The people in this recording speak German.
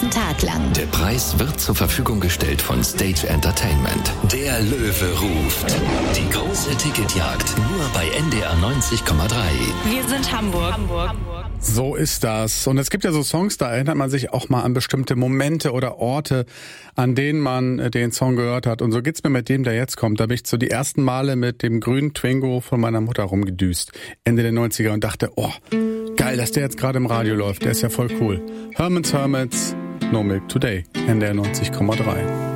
ganzen Tag lang. Der Preis wird zur Verfügung gestellt von Stage Entertainment. Der Löwe ruft. Die große Ticketjagd nur bei NDR 90,3. Wir sind Hamburg. So ist das. Und es gibt ja so Songs, da erinnert man sich auch mal an bestimmte Momente oder Orte, an denen man den Song gehört hat. Und so geht's mir mit dem, der jetzt kommt. Da bin ich so die ersten Male mit dem grünen Twingo von meiner Mutter rumgedüst, Ende der 90er, und dachte, oh, geil, dass der jetzt gerade im Radio läuft. Der ist ja voll cool. Herman's, No Milk Today, NDR 90,3.